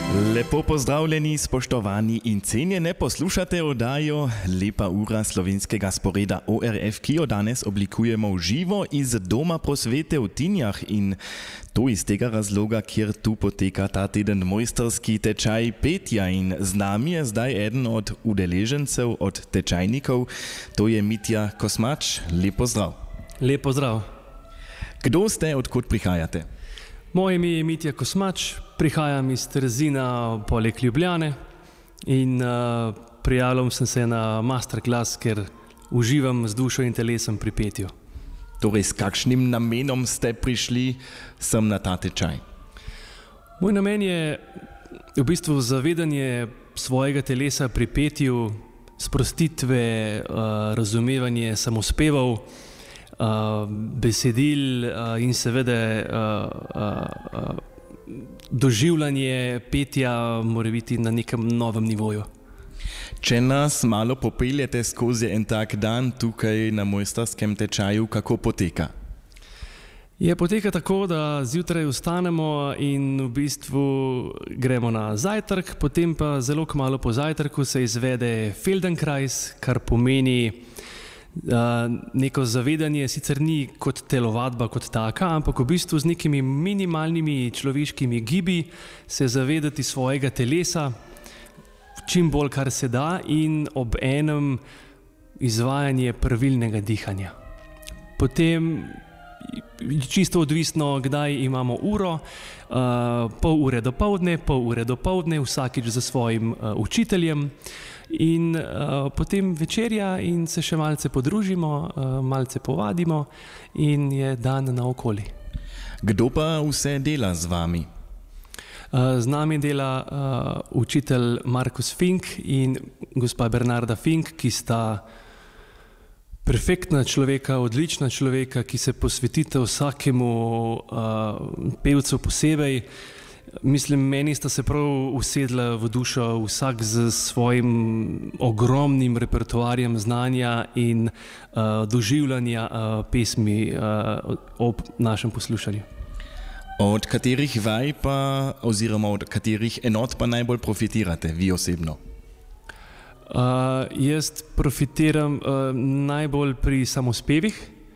Lepo pozdravljeni, spoštovani in cenjene, poslušate oddajo Lepa ura slovenskega sporeda ORF, ki jo danes oblikujemo v živo iz Doma prosvete v Tinjah in to iz tega razloga, kjer tu poteka ta teden mojstrski tečaj petja in z nami je zdaj eden od udeležencev, od tečajnikov, to je Mitja Kosmač. Lep pozdrav. Lep pozdrav. Kdo ste, odkot prihajate? Moje ime je Mitja Kosmač, prihajam iz Trzina poleg Ljubljane in prijavljam sem se na masterclass, ker uživam z dušo in telesom pri petju. Torej, s kakšnim namenom ste prišli sem na ta tečaj? Moj namen je v bistvu zavedanje svojega telesa pri petju, sprostitve, razumevanje samospevov, besedil in seveda doživljanje petja mora biti na nekem novem nivoju. Če nas malo popeljete skozi en tak dan tukaj na mojstrskem tečaju, kako poteka? Poteka tako, da zjutraj vstanemo in v bistvu gremo na zajtrk, potem pa zelo kmalu po zajtrku se izvede Feldenkrais, kar pomeni neko zavedanje, sicer ni kot telovadba kot taka, ampak v bistvu z nekimi minimalnimi človeškimi gibi se zavedati svojega telesa, čim bolj kar se da in ob enem izvajanje pravilnega dihanja. Potem čisto odvisno, kdaj imamo uro, pol ure dopoldne, vsakič za svojim učiteljem in potem večerja in se še malce podružimo, malce povadimo in je dan naokoli. Kdo pa vse dela z vami? Z nami dela učitelj Markus Fink in gospa Bernarda Fink, ki sta perfektna človeka, odlična človeka, ki se posvetita vsakemu pevcu posebej. Mislim, meni sta se prav usedla v dušo, vsak z svojim ogromnim repertoarjem znanja in doživljanja pesmi ob našem poslušanju. Od katerih vaj pa, oziroma od katerih enot pa najbolj profitirate, vi osebno? Jaz profitiram najbolj pri samospevih,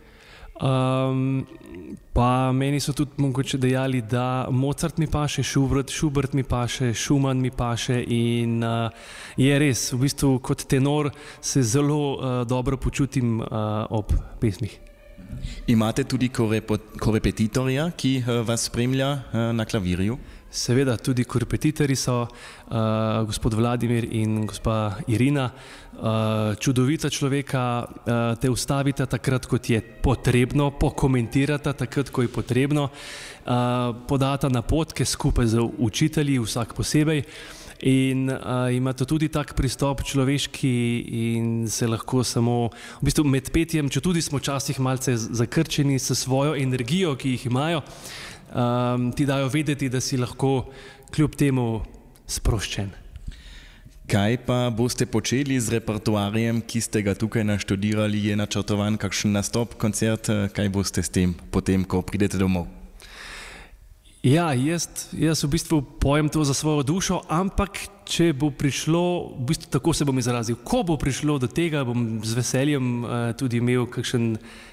pa meni so tudi mogoče dejali, da Mozart mi paše, Schubert mi paše, Schumann mi paše in je res, v bistvu kot tenor se zelo dobro počutim ob pesmih. Imate tudi korepetitorja, ki vas spremlja na klavirju? Seveda, tudi korepetitorji so, gospod Vladimir in gospa Irina, čudovita človeka, te ustavita takrat, kot je potrebno, pokomentirata takrat, ko je potrebno, podata napotke skupaj z učitelji, vsak posebej in imate tudi tak pristop človeški in se lahko samo, v bistvu med petjem, če tudi smo včasih malce zakrčeni s svojo energijo, ki jih imajo, ti dajo vedeti, da si lahko kljub temu sproščen. Kaj pa boste počeli z repertoarjem, ki ste ga tukaj naštudirali? Je načrtovan kakšen nastop, koncert? Kaj boste s tem potem, ko pridete domov? Ja, jaz v bistvu pojem to za svojo dušo, ampak če bo prišlo, v bistvu tako se bom izrazil, ko bo prišlo do tega, bom z veseljem tudi imel kakšen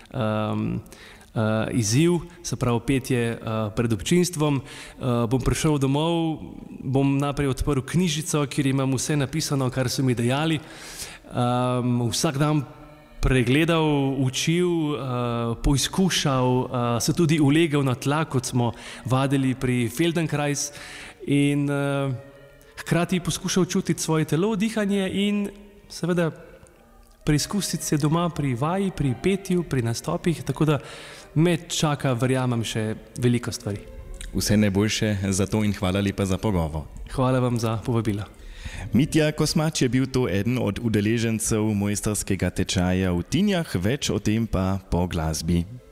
izziv, se pravi petje pred občinstvom, bom prišel domov, bom najprej odprl knjižico, kjer imam vse napisano, kar so mi dejali, vsak dan pregledal, učil, poizkušal, se tudi ulegel na tla, kot smo vadili pri Feldenkrais in hkrati poskušal čutiti svoje telo, dihanje in seveda preizkusiti se doma pri vaji, pri petju, pri nastopih, tako da me čaka, verjamem, še veliko stvari. Vse najboljše za to in hvala lepa za pogovor. Hvala vam za povabilo. Mitja Kosmač je bil to eden od udeležencev mojstrskega tečaja v Tinjah, več o tem pa po glasbi.